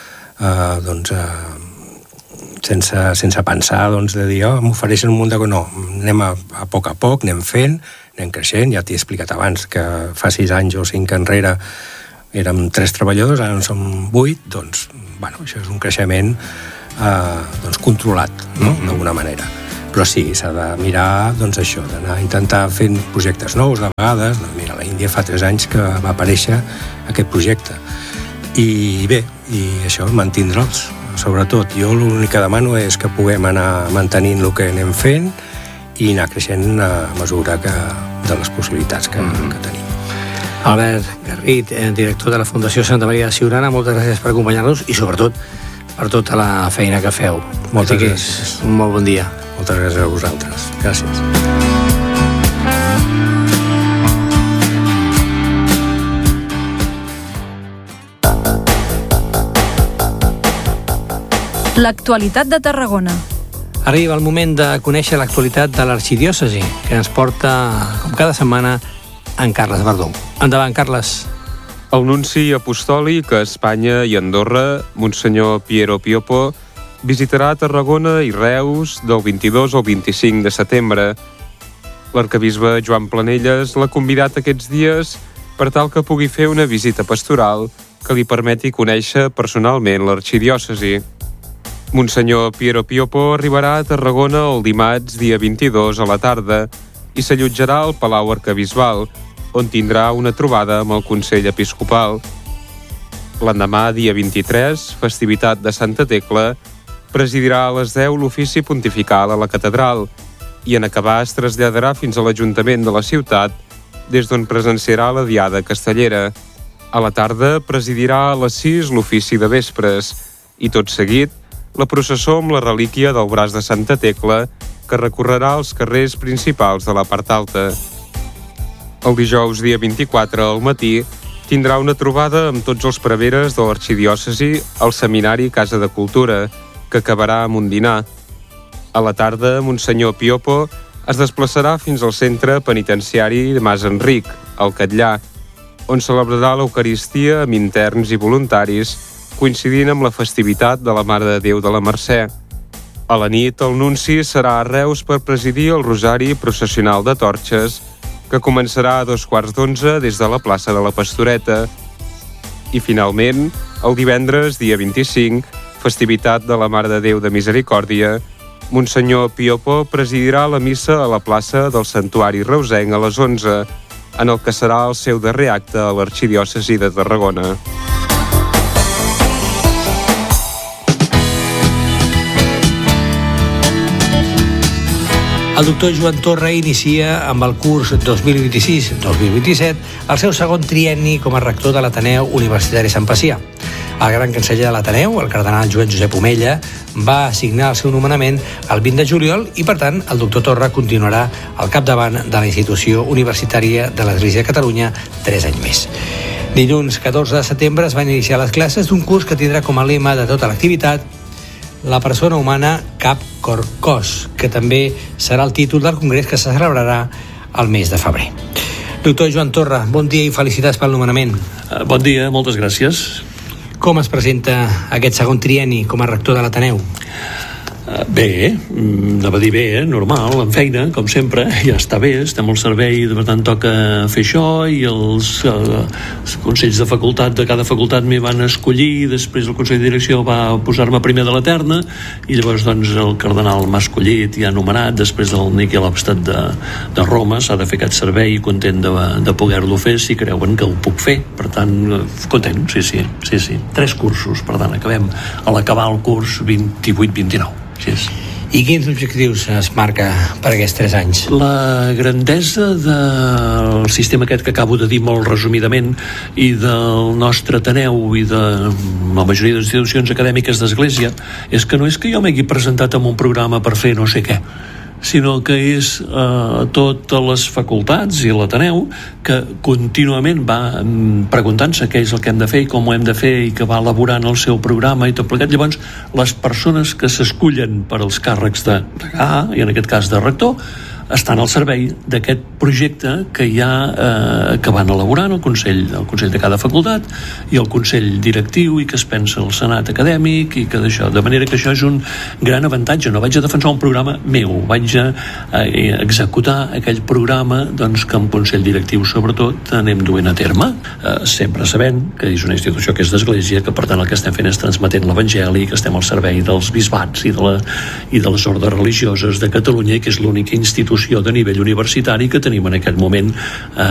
sense pensar, doncs, de dir, m'ofereixen un munt de... No, anem a poc, anem fent, anem creixent. Ja t'he explicat abans que fa 6 anys o 5 enrere érem 3 treballadors, ara en som 8, doncs, això és un creixement doncs, controlat, no? D'alguna manera. Però sí, s'ha de mirar, doncs, això, d'anar a intentar fent projectes nous, de vegades. Mira, a l'Índia fa 3 anys que va aparèixer aquest projecte. I bé, i això, mantindre'ls, sobretot. Jo l'únic que demano és que puguem anar mantenint el que anem fent i anar creixent a mesura de les possibilitats que tenim. Albert Garrit, director de la Fundació Santa Maria de Siurana, moltes gràcies per acompanyar-nos i sobretot per tota la feina que feu. Moltes gràcies. Un molt bon dia. Moltes gràcies a vosaltres. Gràcies. L'actualitat de Tarragona. Arriba el moment de conèixer l'actualitat de l'arxidiòcesi, que ens porta, com cada setmana, en Carles Verdú. Endavant, Carles. El nunci apostòlic a Espanya i Andorra, Monsenyor Piero Piopo, visitarà Tarragona i Reus del 22 al 25 de setembre. L'arquebisbe Joan Planelles l'ha convidat aquests dies per tal que pugui fer una visita pastoral que li permeti conèixer personalment l'arxidiòcesi. Monsenyor Piero Piopo arribarà a Tarragona el dimarts, dia 22, a la tarda, i s'allotjarà al Palau Arquebisbal, on tindrà una trobada amb el Consell Episcopal. L'endemà, dia 23, festivitat de Santa Tecla, presidirà a les 10 l'ofici pontifical a la catedral i en acabar es traslladarà fins a l'Ajuntament de la ciutat, des d'on presenciarà la Diada Castellera. A la tarda presidirà a les 6 l'ofici de vespres i, tot seguit, la processó amb la relíquia del braç de Santa Tecla, que recorrerà els carrers principals de la part alta. El dijous, dia 24, al matí, tindrà una trobada amb tots els preveres de l'arxidiòcesi al Seminari Casa de Cultura, que acabarà amb un dinar. A la tarda, Monsenyor Piopo es desplaçarà fins al centre penitenciari de Mas Enric, al Catllà, on celebrarà l'Eucaristia amb interns i voluntaris, coincidint amb la festivitat de la Mare de Déu de la Mercè. A la nit, el nunci serà a Reus per presidir el Rosari processional de torxes, que començarà a 11:15 des de la plaça de la Pastoreta. I, finalment, el divendres, dia 25, festivitat de la Mare de Déu de Misericòrdia, Monsenyor Piopo presidirà la missa a la plaça del Santuari Reusenc a les 11, en el que serà el seu darrer acte a l'arxidiòcesi de Tarragona. El doctor Joan Torra inicia amb el curs 2026-2027 el seu segon trienni com a rector de l'Ateneu Universitari Sant Pacià. El gran canceller de l'Ateneu, el cardenal Joan Josep Omella, va assignar el seu nomenament el 20 de juliol i, per tant, el doctor Torra continuarà al capdavant de la institució universitària de l'Església de Catalunya 3 anys més. Dilluns 14 de setembre es van iniciar les classes d'un curs que tindrà com a lema de tota l'activitat la persona humana cap, cor, cos, que també serà el títol del congrés que se celebrarà al mes de febrer. Doctor Joan Torra, bon dia i felicitats pel nomenament. Bon dia, moltes gràcies. Com es presenta aquest segon trienni com a rector de l'Ateneu? Bé, anava a dir bé, normal, en feina, com sempre, ja està bé, estem al servei, per tant toca fer això, i els consells de facultat de cada facultat m'hi van escollir, després el Consell de Direcció va posar-me primer de la terna, i llavors doncs el cardenal m'ha escollit i ha nomenat, després del Niki Lobstad de Roma, s'ha de fer aquest servei, content de poder-lo fer, si creuen que ho puc fer, per tant, content, sí. 3 cursos, per tant, acabem a l'acabar el curs 28-29. I quins objectius es marca per aquests 3 anys? La grandesa del sistema aquest que acabo de dir molt resumidament i del nostre Ateneu i de la majoria d'institucions acadèmiques d'Església és que no és que jo m'hagi presentat amb un programa per fer no sé què, sinó que és totes les facultats i l'Ateneu que contínuament va preguntant-se què és el que hem de fer i com ho hem de fer i que va elaborant el seu programa i tot plegat. Llavors, les persones que s'escullen per als càrrecs de degà, i en aquest cas de rector, estan al servei d'aquest projecte que que van elaborant el Consell de cada facultat i el Consell directiu i que es pensa el Senat acadèmic i que d'això, de manera que això és un gran avantatge. No vaig a defensar un programa meu, vaig a executar aquell programa doncs, que en Consell directiu sobretot anem duent a terme, sempre sabent que és una institució que és d'Església, que per tant el que estem fent és transmetent l'Evangeli, que estem al servei dels bisbats i de les ordes religioses de Catalunya i que és l'única institució de nivell universitari que tenim en aquest moment